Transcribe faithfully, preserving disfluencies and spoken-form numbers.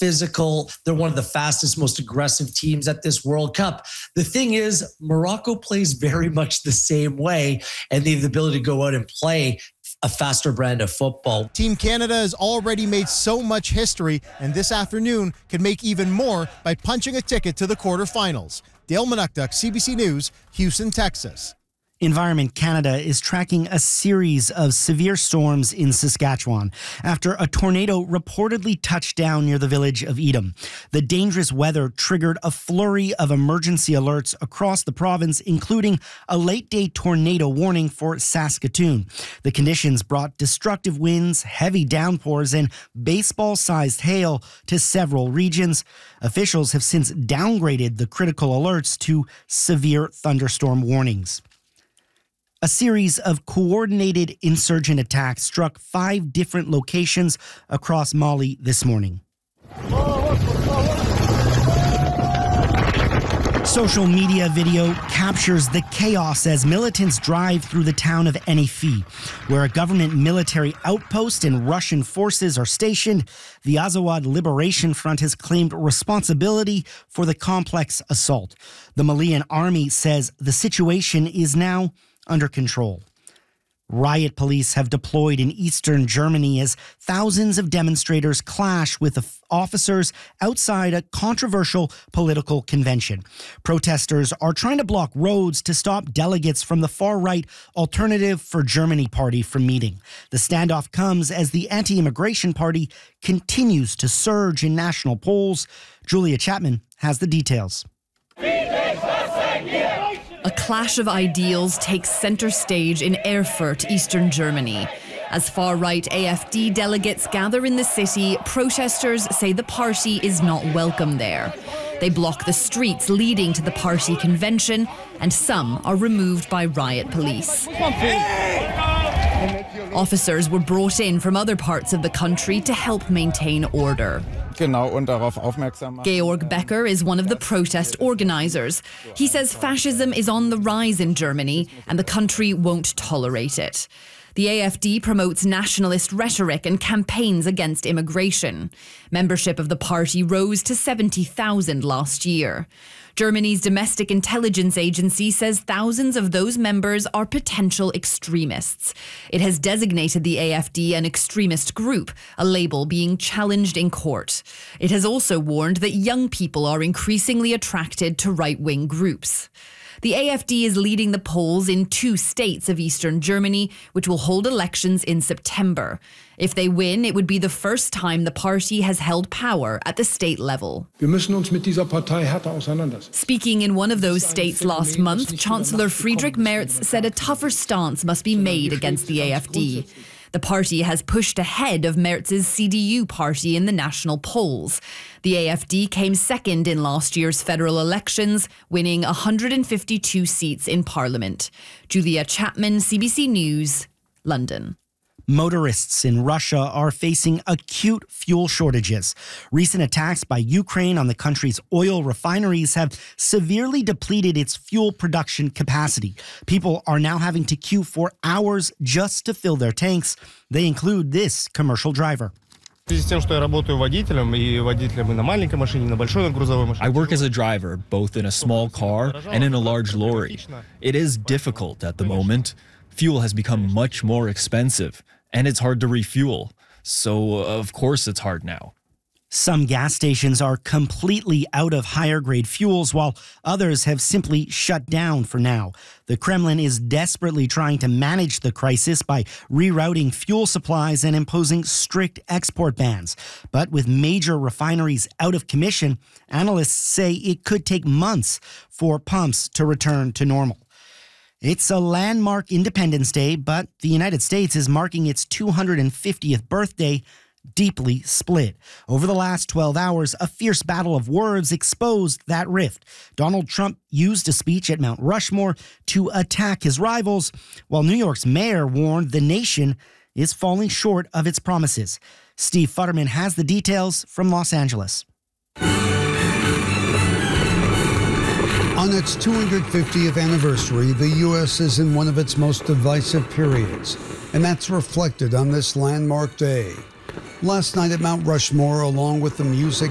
physical. They're one of the fastest, most aggressive teams at this World Cup. The thing is, Morocco plays very much the same way, and they have the ability to go out and play a faster brand of football. Team Canada has already made so much history, and this afternoon can make even more by punching a ticket to the quarterfinals. Dale Manukduk, C B C News, Houston, Texas. Environment Canada is tracking a series of severe storms in Saskatchewan after a tornado reportedly touched down near the village of Edam. The dangerous weather triggered a flurry of emergency alerts across the province, including a late-day tornado warning for Saskatoon. The conditions brought destructive winds, heavy downpours, and baseball-sized hail to several regions. Officials have since downgraded the critical alerts to severe thunderstorm warnings. A series of coordinated insurgent attacks struck five different locations across Mali this morning. Social media video captures the chaos as militants drive through the town of Enifi, where a government military outpost and Russian forces are stationed. The Azawad Liberation Front has claimed responsibility for the complex assault. The Malian army says the situation is now under control. Riot police have deployed in eastern Germany as thousands of demonstrators clash with officers outside a controversial political convention. Protesters are trying to block roads to stop delegates from the far-right Alternative for Germany party from meeting. The standoff comes as the anti-immigration party continues to surge in national polls. Julia Chapman has the details. A clash of ideals takes center stage in Erfurt, eastern Germany. As far-right A F D delegates gather in the city, protesters say the party is not welcome there. They block the streets leading to the party convention, and some are removed by riot police. Officers were brought in from other parts of the country to help maintain order. Georg Becker is one of the protest organizers. He says fascism is on the rise in Germany and the country won't tolerate it. The A F D promotes nationalist rhetoric and campaigns against immigration. Membership of the party rose to seventy thousand last year. Germany's domestic intelligence agency says thousands of those members are potential extremists. It has designated the A F D an extremist group, a label being challenged in court. It has also warned that young people are increasingly attracted to right-wing groups. The A F D is leading the polls in two states of eastern Germany, which will hold elections in September. If they win, it would be the first time the party has held power at the state level. Speaking in one of those states last month, Chancellor Friedrich Merz said a tougher stance must be made against the A F D. The party has pushed ahead of Merz's C D U party in the national polls. The A F D came second in last year's federal elections, winning one hundred fifty-two seats in parliament. Julia Chapman, C B C News, London. Motorists in Russia are facing acute fuel shortages. Recent attacks by Ukraine on the country's oil refineries have severely depleted its fuel production capacity. People are now having to queue for hours just to fill their tanks. They include this commercial driver. I work as a driver, both in a small car and in a large lorry. It is difficult at the moment. Fuel has become much more expensive, and it's hard to refuel. So, of course, it's hard now. Some gas stations are completely out of higher-grade fuels, while others have simply shut down for now. The Kremlin is desperately trying to manage the crisis by rerouting fuel supplies and imposing strict export bans. But with major refineries out of commission, analysts say it could take months for pumps to return to normal. It's a landmark Independence Day, but the United States is marking its two hundred fiftieth birthday deeply split. Over the last twelve hours, a fierce battle of words exposed that rift. Donald Trump used a speech at Mount Rushmore to attack his rivals, while New York's mayor warned the nation is falling short of its promises. Steve Futterman has the details from Los Angeles. On its two hundred fiftieth anniversary, the U S is in one of its most divisive periods, and that's reflected on this landmark day. Last night at Mount Rushmore, along with the music